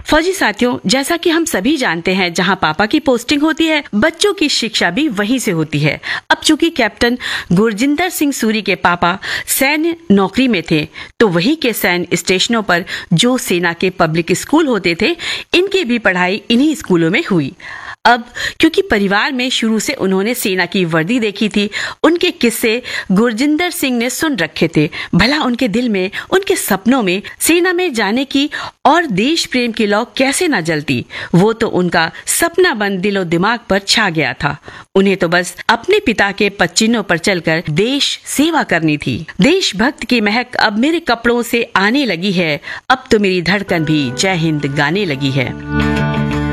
फौजी साथियों, जैसा कि हम सभी जानते हैं, जहां पापा की पोस्टिंग होती है, बच्चों की शिक्षा भी वहीं से होती है। अब चूंकि कैप्टन गुरजिंदर सिंह सूरी के पापा सैन्य नौकरी में थे, तो वहीं के सैन्य स्टेशनों पर जो सेना के पब्लिक स्कूल होते थे, इनकी भी पढ़ाई इन्हीं स्कूलों में हुई। अब क्योंकि परिवार में शुरू से उन्होंने सेना की वर्दी देखी थी, उनके किस्से गुरजिंदर सिंह ने सुन रखे थे। भला उनके दिल में, उनके सपनों में सेना में जाने की और देश प्रेम की लौ कैसे न जलती। वो तो उनका सपना बन दिलो दिमाग पर छा गया था। उन्हें तो बस अपने पिता के पदचिन्हों पर चलकर देश सेवा करनी थी। देशभक्त की महक अब मेरे कपड़ों से आने लगी है, अब तो मेरी धड़कन भी जय हिंद गाने लगी है।